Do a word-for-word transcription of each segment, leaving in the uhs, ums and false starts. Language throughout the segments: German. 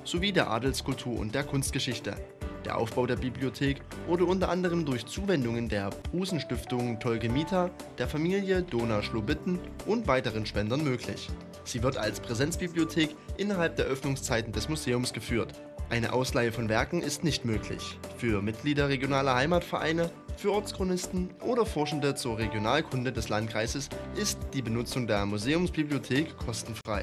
sowie der Adelskultur und der Kunstgeschichte. Der Aufbau der Bibliothek wurde unter anderem durch Zuwendungen der Prusenstiftung Tolgemita, der Familie Dohna-Schlobitten und weiteren Spendern möglich. Sie wird als Präsenzbibliothek innerhalb der Öffnungszeiten des Museums geführt. Eine Ausleihe von Werken ist nicht möglich. Für Mitglieder regionaler Heimatvereine, für Ortschronisten oder Forschende zur Regionalkunde des Landkreises ist die Benutzung der Museumsbibliothek kostenfrei.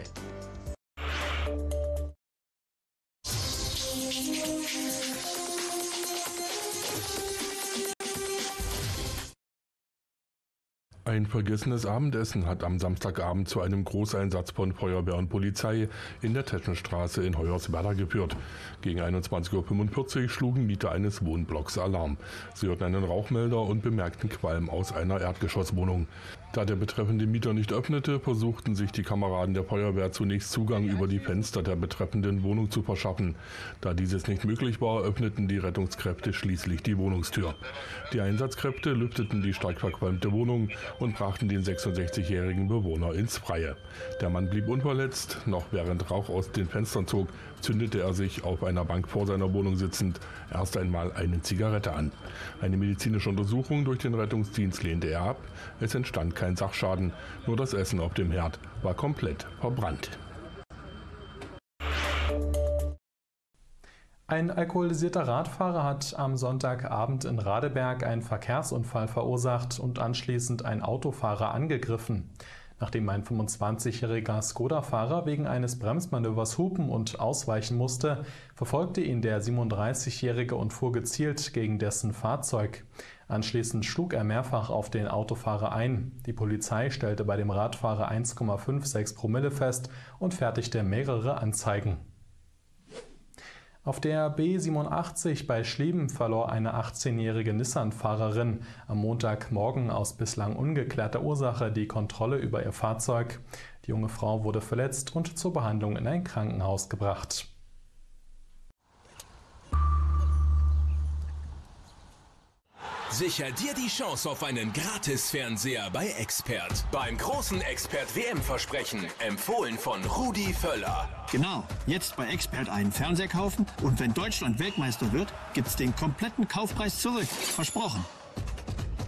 Ein vergessenes Abendessen hat am Samstagabend zu einem Großeinsatz von Feuerwehr und Polizei in der Tetschenstraße in Hoyerswerda geführt. Gegen einundzwanzig Uhr fünfundvierzig schlugen Mieter eines Wohnblocks Alarm. Sie hörten einen Rauchmelder und bemerkten Qualm aus einer Erdgeschosswohnung. Da der betreffende Mieter nicht öffnete, versuchten sich die Kameraden der Feuerwehr zunächst Zugang über die Fenster der betreffenden Wohnung zu verschaffen. Da dieses nicht möglich war, öffneten die Rettungskräfte schließlich die Wohnungstür. Die Einsatzkräfte lüfteten die stark verqualmte Wohnung und brachten den sechsundsechzigjährigen Bewohner ins Freie. Der Mann blieb unverletzt, noch während Rauch aus den Fenstern zog, zündete er sich auf einer Bank vor seiner Wohnung sitzend erst einmal eine Zigarette an. Eine medizinische Untersuchung durch den Rettungsdienst lehnte er ab. Es entstand kein Sachschaden, nur das Essen auf dem Herd war komplett verbrannt. Ein alkoholisierter Radfahrer hat am Sonntagabend in Radeberg einen Verkehrsunfall verursacht und anschließend einen Autofahrer angegriffen. Nachdem ein fünfundzwanzigjähriger Skoda-Fahrer wegen eines Bremsmanövers hupen und ausweichen musste, verfolgte ihn der siebenunddreißigjährige und fuhr gezielt gegen dessen Fahrzeug. Anschließend schlug er mehrfach auf den Autofahrer ein. Die Polizei stellte bei dem Radfahrer eins Komma sechsundfünfzig Promille fest und fertigte mehrere Anzeigen. Auf der B siebenundachtzig bei Schlieben verlor eine achtzehnjährige Nissan-Fahrerin am Montagmorgen aus bislang ungeklärter Ursache die Kontrolle über ihr Fahrzeug. Die junge Frau wurde verletzt und zur Behandlung in ein Krankenhaus gebracht. Sicher dir die Chance auf einen Gratis-Fernseher bei Expert. Beim großen Expert-W M-Versprechen, empfohlen von Rudi Völler. Genau, jetzt bei Expert einen Fernseher kaufen und wenn Deutschland Weltmeister wird, gibt's den kompletten Kaufpreis zurück. Versprochen.